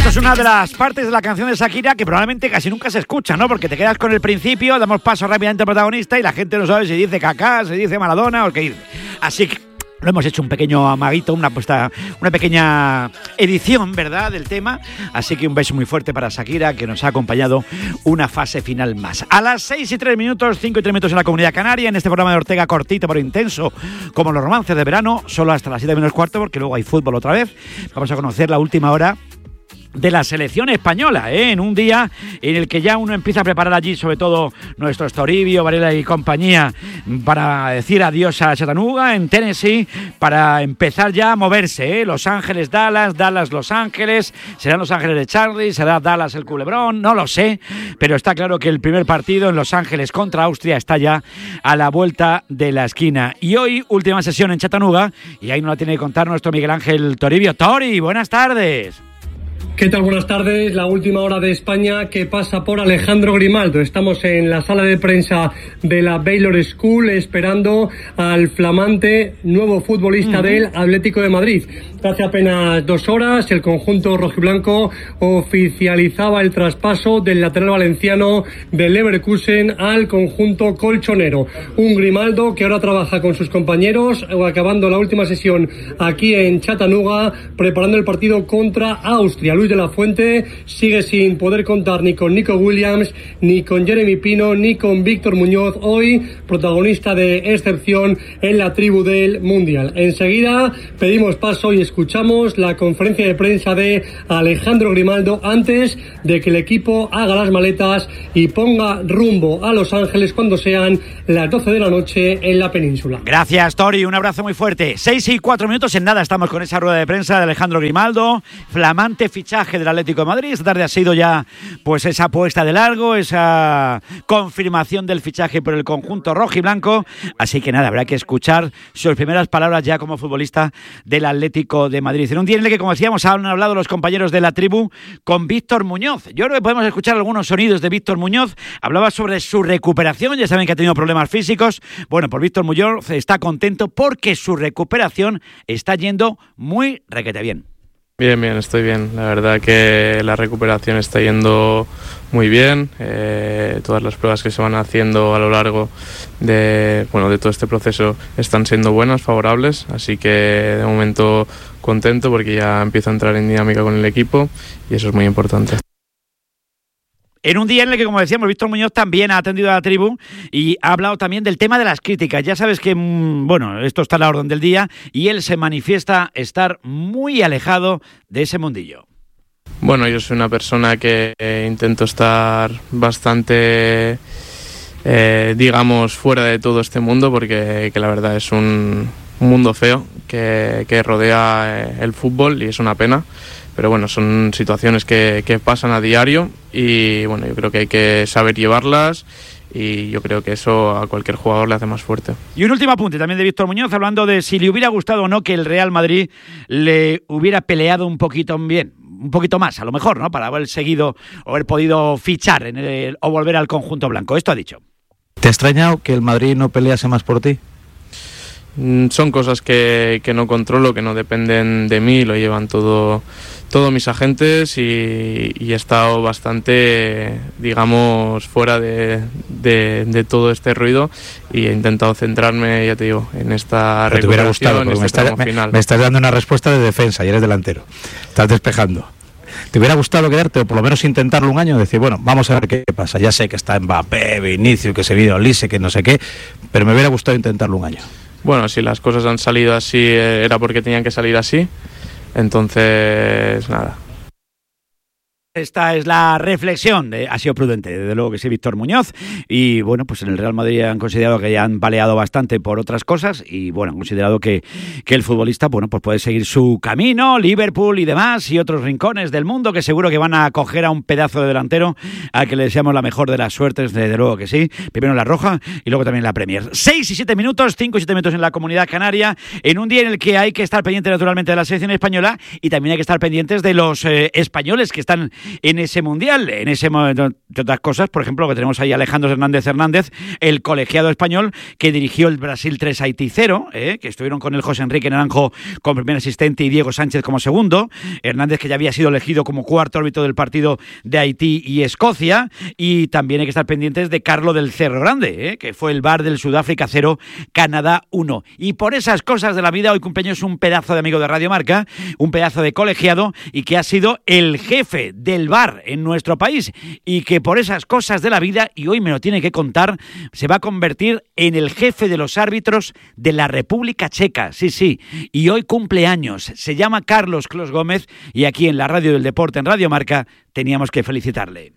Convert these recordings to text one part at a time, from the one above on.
es una de las partes de la canción de Shakira que probablemente casi nunca se escucha, ¿no? Porque te quedas con el principio, damos paso rápidamente al protagonista y la gente no sabe si dice Kaká, si dice Maradona o qué dice. Así que lo hemos hecho un pequeño amaguito, una pequeña edición, ¿verdad?, del tema. Así que un beso muy fuerte para Shakira, que nos ha acompañado una fase final más. A las 6:03, 5:03 en la Comunidad Canaria, en este programa de Ortega, cortito pero intenso, como los romances de verano, solo hasta las 7:15, porque luego hay fútbol otra vez. Vamos a conocer la última hora de la selección española, en un día en el que ya uno empieza a preparar allí, sobre todo nuestros Toribio, Varela y compañía, para decir adiós a Chattanooga, en Tennessee, para empezar ya a moverse, Los Ángeles, Dallas, Dallas, Los Ángeles, serán Los Ángeles de Charlie, será Dallas el Culebrón, no lo sé, pero está claro que el primer partido en Los Ángeles contra Austria está ya a la vuelta de la esquina. Y hoy, última sesión en Chattanooga, y ahí nos la tiene que contar nuestro Miguel Ángel Toribio. Tori, buenas tardes. ¿Qué tal? Buenas tardes. La última hora de España que pasa por Alejandro Grimaldo. Estamos en la sala de prensa de la Baylor School esperando al flamante nuevo futbolista del Atlético de Madrid. Hace apenas 2 horas el conjunto rojiblanco oficializaba el traspaso del lateral valenciano del Leverkusen al conjunto colchonero. Un Grimaldo que ahora trabaja con sus compañeros, acabando la última sesión aquí en Chattanooga, preparando el partido contra Austria. Luis de la Fuente sigue sin poder contar ni con Nico Williams, ni con Jeremy Pino, ni con Víctor Muñoz, hoy protagonista de excepción en la tribu del Mundial. Enseguida pedimos paso y escuchamos la conferencia de prensa de Alejandro Grimaldo antes de que el equipo haga las maletas y ponga rumbo a Los Ángeles cuando sean las 12 de la noche en la península. Gracias, Tori, un abrazo muy fuerte. 6:04, en nada estamos con esa rueda de prensa de Alejandro Grimaldo, flamante fichaje del Atlético de Madrid. Esta tarde ha sido ya pues esa apuesta de largo, esa confirmación del fichaje por el conjunto rojo y blanco. Así que nada, habrá que escuchar sus primeras palabras ya como futbolista del Atlético de Madrid. En un día en el que, como decíamos, han hablado los compañeros de la tribu con Víctor Muñoz. Yo creo que podemos escuchar algunos sonidos de Víctor Muñoz. Hablaba sobre su recuperación, ya saben que ha tenido problemas físicos. Bueno, pues Víctor Muñoz está contento porque su recuperación está yendo muy requete bien. Bien, estoy bien. La verdad que la recuperación está yendo muy bien. Todas las pruebas que se van haciendo a lo largo de todo este proceso están siendo buenas, favorables. Así que de momento contento porque ya empiezo a entrar en dinámica con el equipo y eso es muy importante. En un día en el que, como decíamos, Víctor Muñoz también ha atendido a la tribu y ha hablado también del tema de las críticas. Ya sabes que, esto está a la orden del día y él se manifiesta estar muy alejado de ese mundillo. Bueno, yo soy una persona que intento estar bastante, fuera de todo este mundo porque la verdad es un mundo feo que rodea el fútbol y es una pena. Pero bueno, son situaciones que pasan a diario y bueno, yo creo que hay que saber llevarlas y yo creo que eso a cualquier jugador le hace más fuerte. Y un último apunte también de Víctor Muñoz, hablando de si le hubiera gustado o no que el Real Madrid le hubiera peleado un poquito más, a lo mejor, ¿no? Para haber seguido o haber podido fichar o volver al conjunto blanco. Esto ha dicho. ¿Te ha extrañado que el Madrid no pelease más por ti? Son cosas que no controlo, que no dependen de mí, lo llevan todos mis agentes y he estado bastante, fuera de todo este ruido y he intentado centrarme, ya te digo, en esta recuperación, en este tramo final. Me estás dando una respuesta de defensa y eres delantero, estás despejando. ¿Te hubiera gustado quedarte o por lo menos intentarlo un año? Decir, bueno, vamos a ver qué pasa. Ya sé que está Mbappé, Vinicius, que se vino Olise, que no sé qué, pero me hubiera gustado intentarlo un año. Bueno, si las cosas han salido así era porque tenían que salir así, entonces nada. Esta es la reflexión, ha sido prudente, desde luego que sí, Víctor Muñoz. Y bueno, pues en el Real Madrid han considerado que ya han baleado bastante por otras cosas y bueno, han considerado que el futbolista, pues puede seguir su camino, Liverpool y demás, y otros rincones del mundo que seguro que van a acoger a un pedazo de delantero al que le deseamos la mejor de las suertes, desde luego que sí. Primero en la Roja y luego también en la Premier. 6:07, 5:07 en la Comunidad Canaria, en un día en el que hay que estar pendiente naturalmente de la selección española y también hay que estar pendientes de los españoles que están en ese Mundial. En ese momento, entre otras cosas, por ejemplo, que tenemos ahí a Alejandro Hernández, el colegiado español que dirigió el Brasil 3 Haití 0, que estuvieron con el José Enrique Naranjo como primer asistente y Diego Sánchez como segundo. Hernández, que ya había sido elegido como cuarto árbitro del partido de Haití y Escocia. Y también hay que estar pendientes de Carlos del Cerro Grande, que fue el VAR del Sudáfrica 0, Canadá 1. Y por esas cosas de la vida, hoy cumpleaños un pedazo de amigo de Radio Marca, un pedazo de colegiado y que ha sido el jefe del VAR en nuestro país y que por esas cosas de la vida, y hoy me lo tiene que contar, se va a convertir en el jefe de los árbitros de la República Checa. Sí, y hoy cumple años. Se llama Carlos Clos Gómez y aquí en la Radio del Deporte, en Radio Marca, teníamos que felicitarle.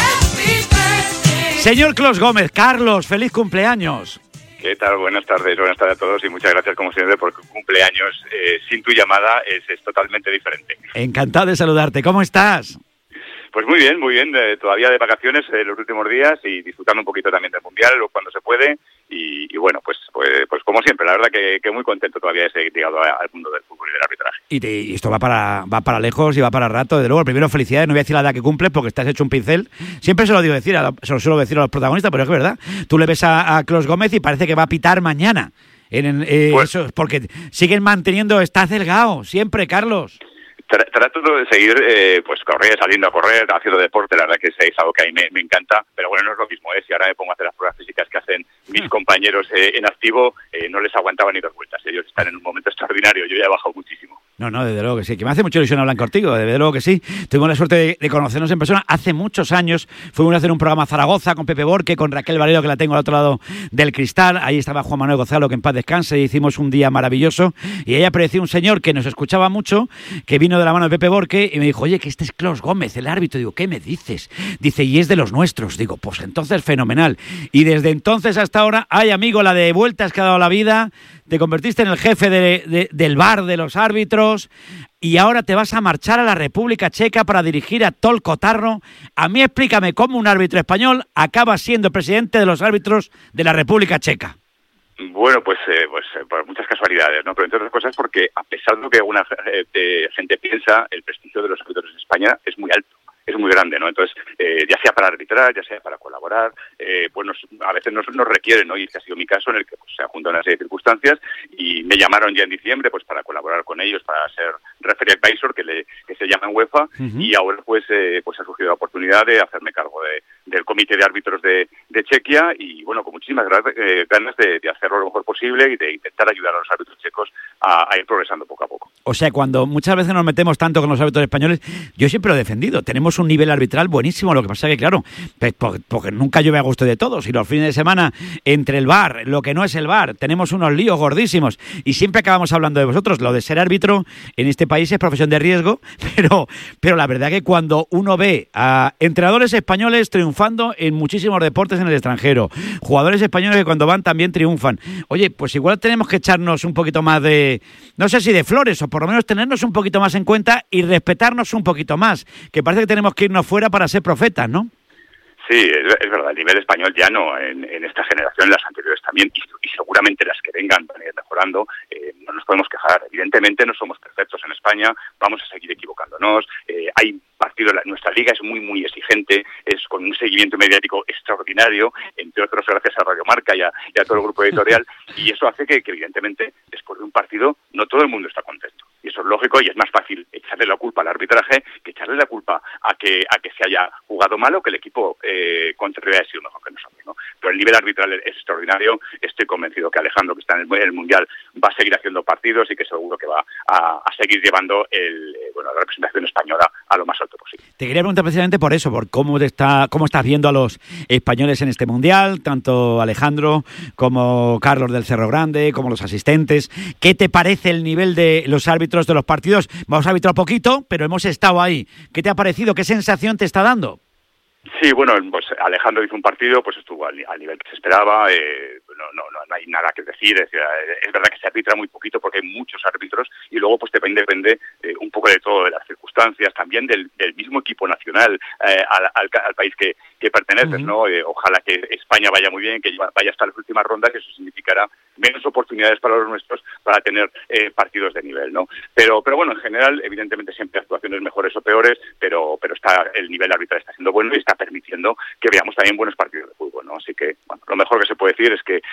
Señor Clos Gómez, Carlos, feliz cumpleaños. ¿Qué tal? Buenas tardes a todos y muchas gracias como siempre por tu cumpleaños. Sin tu llamada es totalmente diferente. Encantado de saludarte. ¿Cómo estás? Pues muy bien. Todavía de vacaciones los últimos días y disfrutando un poquito también del Mundial cuando se puede. Y bueno, pues como siempre, la verdad que muy contento todavía de seguir ligado al mundo del fútbol y del arbitraje. Y esto va para lejos y va para rato, desde luego. Primero, felicidades, no voy a decir la edad que cumples porque estás hecho un pincel. Siempre se lo suelo decir a los protagonistas, pero es que verdad. Tú le ves a Clos Gómez y parece que va a pitar mañana. Pues, eso, porque siguen manteniendo, estás delgado, siempre, Carlos. Trato de seguir saliendo a correr, haciendo deporte, la verdad que es algo que a mí me encanta, pero bueno, no es lo mismo, si ahora me pongo a hacer las pruebas físicas que hacen mis compañeros en activo, no les aguantaba ni 2 vueltas, ellos están en un momento extraordinario, yo ya he bajado muchísimo. No, desde luego que sí, que me hace mucha ilusión hablar contigo, desde luego que sí. Tuvimos la suerte de conocernos en persona hace muchos años, fuimos a hacer un programa a Zaragoza con Pepe Borque, con Raquel Valero, que la tengo al otro lado del cristal, ahí estaba Juan Manuel Gonzalo, que en paz descanse, y hicimos un día maravilloso, y ahí apareció un señor que nos escuchaba mucho, que vino de la mano de Pepe Borque, y me dijo, oye, que este es Clos Gómez, el árbitro. Digo, ¿qué me dices? Dice, y es de los nuestros. Digo, pues entonces fenomenal. Y desde entonces hasta ahora, ay amigo, la de vueltas que ha dado la vida, te convertiste en el jefe del VAR de los árbitros, y ahora te vas a marchar a la República Checa para dirigir a Tol Kotarno. A mí explícame cómo un árbitro español acaba siendo presidente de los árbitros de la República Checa. Bueno, pues por muchas casualidades, ¿no? Pero entre otras cosas porque, a pesar de lo que alguna gente piensa, el prestigio de los árbitros en España es muy alto, es muy grande, ¿no? Entonces, ya sea para arbitrar, ya sea para colaborar, a veces nos requieren, ¿no? Y este ha sido mi caso, en el que se ha juntado una serie de circunstancias y me llamaron ya en diciembre pues para colaborar con ellos, para ser referee advisor, que se llama en UEFA, y ahora pues ha surgido la oportunidad de hacerme cargo del comité de árbitros de Chequia y bueno, con muchísimas ganas de hacerlo lo mejor posible y de intentar ayudar a los árbitros checos a ir progresando poco a poco. O sea, cuando muchas veces nos metemos tanto con los árbitros españoles, yo siempre lo he defendido, tenemos un nivel arbitral buenísimo, lo que pasa es que claro, porque nunca llueve a gusto de todos y los fines de semana entre el VAR, lo que no es el VAR, tenemos unos líos gordísimos y siempre acabamos hablando de vosotros. Lo de ser árbitro en este país es profesión de riesgo, pero la verdad que cuando uno ve a entrenadores españoles triunfando en muchísimos deportes en el extranjero, jugadores españoles que cuando van también triunfan, oye, pues igual tenemos que echarnos un poquito más de, no sé si de flores, o por lo menos tenernos un poquito más en cuenta y respetarnos un poquito más, que parece que tenemos que irnos fuera para ser profetas, ¿no? Sí, es verdad, el nivel español ya no, en esta generación, las anteriores también, y seguramente las que vengan van a ir mejorando, no nos podemos quejar. Evidentemente no somos perfectos en España, vamos a seguir equivocándonos, hay partidos, nuestra liga es muy, muy exigente, es con un seguimiento mediático extraordinario, entre otros gracias a Radio Marca y a todo el grupo editorial, y eso hace que evidentemente después de un partido no todo el mundo está contento. Y eso es lógico y es más fácil echarle la culpa al arbitraje que echarle la culpa a que se haya jugado mal o que el equipo contrario haya sido mejor que nosotros, ¿no? Pero el nivel arbitral es extraordinario. Estoy convencido que Alejandro, que está en el Mundial, va a seguir haciendo partidos y que seguro que va a seguir llevando la representación española a lo más alto posible. Te quería preguntar precisamente por eso, por cómo estás viendo a los españoles en este Mundial, tanto Alejandro como Carlos del Cerro Grande, como los asistentes. ¿Qué te parece el nivel de los árbitros de los partidos? Vamos a arbitrar poquito, pero hemos estado ahí. ¿Qué te ha parecido? ¿Qué sensación te está dando? Sí, bueno, pues Alejandro hizo un partido, pues estuvo al nivel que se esperaba, no hay nada que decir. Es verdad que se arbitra muy poquito porque hay muchos árbitros y luego pues depende un poco de todo, de las circunstancias, también del mismo equipo nacional al país que perteneces, ¿no? Ojalá que España vaya muy bien, que vaya hasta las últimas rondas, que eso significará menos oportunidades para los nuestros para tener partidos de nivel, ¿no? Pero bueno, en general, evidentemente siempre actuaciones mejores o peores, pero el nivel arbitral está siendo bueno y está permitiendo que veamos también buenos partidos de fútbol, ¿no? Así que, bueno, lo mejor que se puede decir es que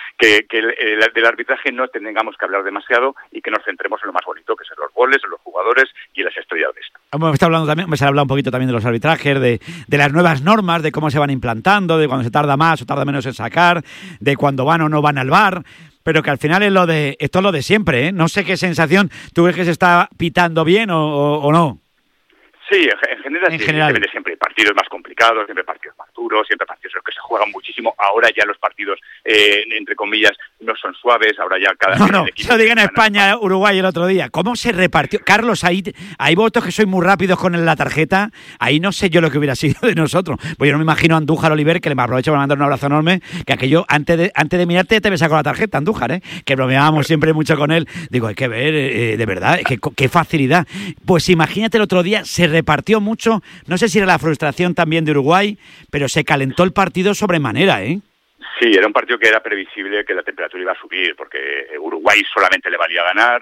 del arbitraje no tengamos que hablar demasiado y que nos centremos en lo más bonito, que son los goles, los jugadores y las estrellas de esto. Hemos hablado un poquito también de los arbitrajes, de las nuevas normas, de cómo se van implantando, de cuando se tarda más o tarda menos en sacar, de cuando van o no van al VAR, pero que al final esto es lo de siempre, ¿eh? No sé qué sensación, ¿tú crees que se está pitando bien o no? Sí, en general. Siempre hay partidos más complicados, siempre partidos más duros, siempre partidos en los que se juegan muchísimo. Ahora ya los partidos, entre comillas, no son suaves, ahora ya cada... No, eso digan en España, Uruguay el otro día. ¿Cómo se repartió? Carlos, hay votos que sois muy rápidos con la tarjeta, ahí no sé yo lo que hubiera sido de nosotros. Pues yo no me imagino a Andújar Oliver, que le aprovecho para mandar un abrazo enorme, que aquello, antes de mirarte, te besas con la tarjeta, Andújar, que bromeábamos siempre mucho con él. Digo, hay que ver, de verdad, qué facilidad. Pues imagínate el otro día, se repartió mucho, no sé si era la frustración también de Uruguay, pero se calentó el partido sobremanera, ¿eh? Sí, era un partido que era previsible que la temperatura iba a subir, porque Uruguay solamente le valía ganar,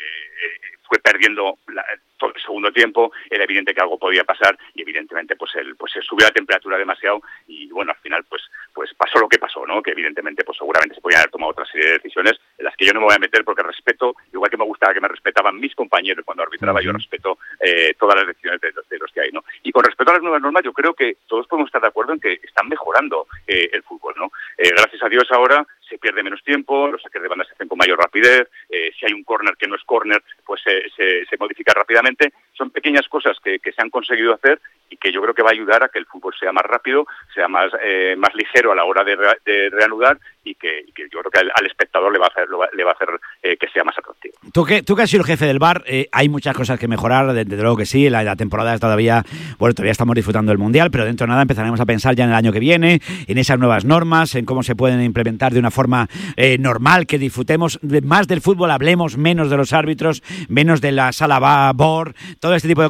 fue perdiendo todo el segundo tiempo, era evidente que algo podía pasar y evidentemente pues se subió la temperatura demasiado y bueno, al final pues pasó lo que pasó, ¿no? Que evidentemente pues seguramente se podían haber tomado otra serie de decisiones en las que yo no me voy a meter porque respeto, igual que me gustaba que me respetaban mis compañeros cuando arbitraba, yo respeto todas las decisiones de los que hay, ¿no? Y con respecto a las nuevas normas, yo creo que todos podemos estar de acuerdo en que están mejorando el fútbol, ¿no? Gracias a Dios ahora se pierde menos tiempo, los saques de banda se hacen con mayor rapidez, si hay un córner que no es córner, pues se modifica rápidamente. Son pequeñas cosas que se han conseguido hacer y que yo creo que va a ayudar a que el fútbol sea más rápido, sea más ligero a la hora de reanudar y que yo creo que al espectador le va a hacer que sea más atractivo. Tú que has sido el jefe del VAR, hay muchas cosas que mejorar, desde luego que sí, la temporada es todavía estamos disfrutando del Mundial, pero dentro de nada empezaremos a pensar ya en el año que viene, en esas nuevas normas, en cómo se pueden implementar de una forma normal, que disfrutemos más del fútbol, hablemos menos de los árbitros, menos de la sala VAR, todo este tipo de cosas.